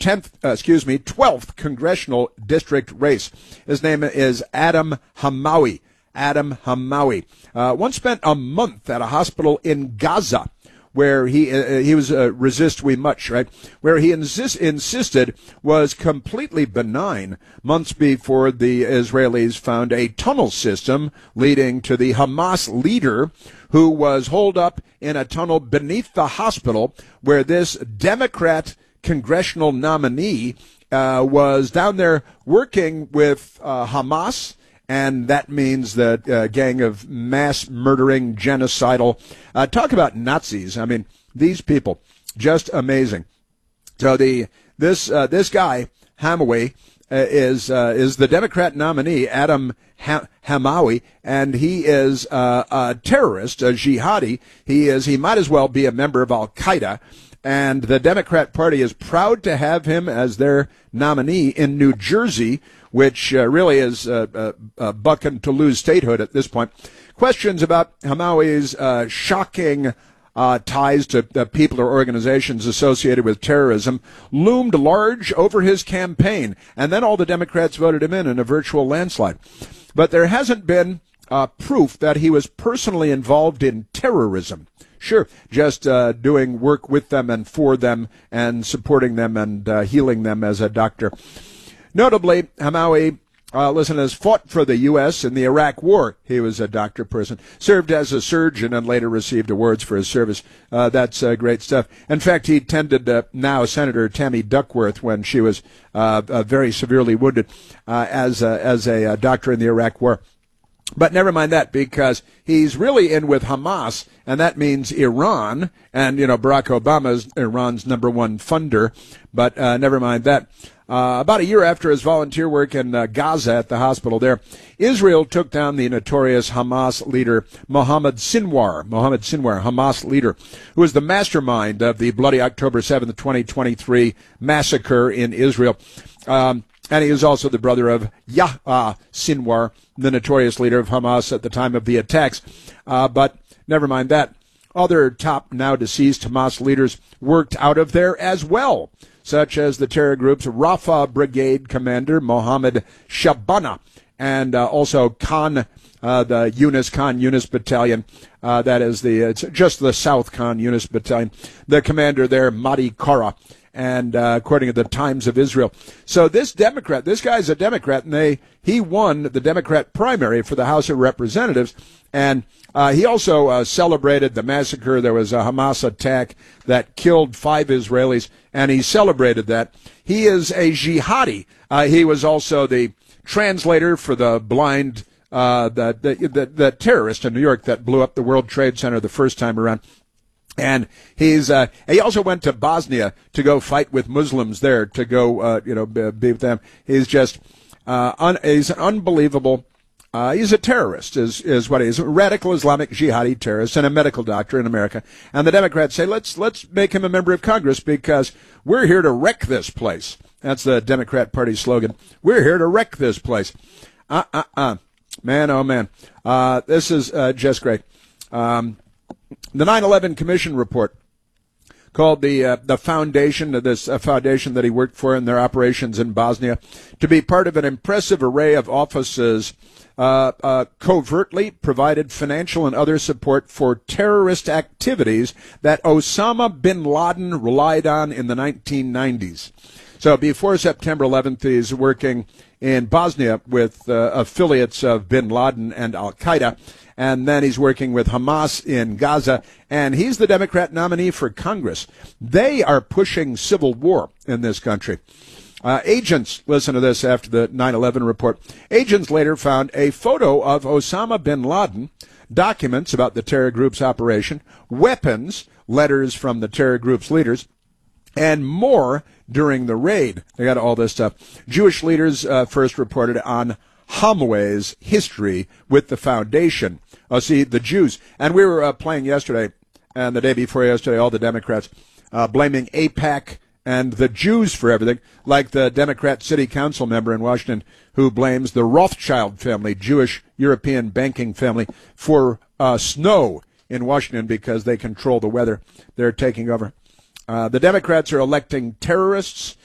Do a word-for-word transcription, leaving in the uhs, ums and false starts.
tenth, uh, excuse me, twelfth congressional district race. His name is Adam Hamawi. Adam Hamawi. Uh, once spent a month at a hospital in Gaza, where he uh, he was uh, resist we much, right? Where he insist, insisted was completely benign months before the Israelis found a tunnel system leading to the Hamas leader, who was holed up in a tunnel beneath the hospital, where this Democrat congressional nominee uh, was down there working with uh, Hamas. And that means the uh, gang of mass murdering, genocidal. Uh, talk about Nazis. I mean, these people, just amazing. So the this uh, this guy Hamawi uh, is uh, is the Democrat nominee, Adam ha- Hamawi, and he is uh, a terrorist, a jihadi. He is. He might as well be a member of Al Qaeda. And the Democrat Party is proud to have him as their nominee in New Jersey, which uh, really is uh, uh, uh, bucking to lose statehood at this point. Questions about Hamawi's uh, shocking uh, ties to uh, people or organizations associated with terrorism loomed large over his campaign, and then all the Democrats voted him in in a virtual landslide. But there hasn't been uh, proof that he was personally involved in terrorism. Sure, just uh, doing work with them and for them and supporting them and uh, healing them as a doctor. Notably, Hamawi, uh, listen, has fought for the U S in the Iraq War. He was a doctor person, served as a surgeon, and later received awards for his service. Uh, that's uh, great stuff. In fact, he tended uh, now Senator Tammy Duckworth when she was uh, uh, very severely wounded uh, as, a, as a uh, doctor in the Iraq War. But never mind that, because he's really in with Hamas, and that means Iran. And, you know, Barack Obama is Iran's number one funder. But uh, never mind that. Uh, about a year after his volunteer work in uh, Gaza at the hospital there, Israel took down the notorious Hamas leader Mohammed Sinwar, Mohammed Sinwar, Hamas leader, who was the mastermind of the bloody October seventh, twenty twenty-three massacre in Israel. Um, and he is also the brother of Yahya Sinwar, the notorious leader of Hamas at the time of the attacks. Uh, but never mind that. Other top now deceased Hamas leaders worked out of there as well, such as the terror group's Rafah Brigade commander, Mohammed Shabana, and uh, also Khan, uh, the Yunus, Khan Yunus Battalion. Uh, that is the, it's just the South Khan Yunus Battalion. The commander there, Mahdi Kara, and uh, according to the Times of Israel. So this Democrat, this guy's a Democrat, and they he won the Democrat primary for the House of Representatives, and uh, he also uh, celebrated the massacre. There was a Hamas attack that killed five Israelis, and he celebrated that. He is a jihadi. Uh, he was also the translator for the blind, uh, the, the, the, the terrorist in New York that blew up the World Trade Center the first time around. And he's uh, he also went to Bosnia to go fight with Muslims there, to go uh, you know be with them. He's just uh, un- he's an unbelievable. Uh, he's a terrorist, is is what he is. A radical Islamic jihadi terrorist and a medical doctor in America. And the Democrats say, let's let's make him a member of Congress because we're here to wreck this place. That's the Democrat Party slogan. We're here to wreck this place. Uh uh uh, man, oh man, uh, this is uh, just great. Um, The nine eleven Commission report called the uh, the foundation of this uh, foundation that he worked for in their operations in Bosnia to be part of an impressive array of offices uh, uh, covertly provided financial and other support for terrorist activities that Osama bin Laden relied on in the nineteen nineties. So before September eleventh, he's working in Bosnia with uh, affiliates of bin Laden and Al-Qaeda. And then he's working with Hamas in Gaza, and he's the Democrat nominee for Congress. They are pushing civil war in this country. Uh, agents, listen to this after the nine eleven report. Agents later found a photo of Osama bin Laden, documents about the terror group's operation, weapons, letters from the terror group's leaders, and more during the raid. They got all this stuff. Jewish leaders uh, first reported on Hamawi's history with the foundation. Oh, see, the Jews. And we were uh, playing yesterday and the day before yesterday, all the Democrats uh, blaming AIPAC and the Jews for everything, like the Democrat city council member in Washington who blames the Rothschild family, Jewish European banking family, for uh, snow in Washington because they control the weather. They're taking over. Uh, the Democrats are electing terrorists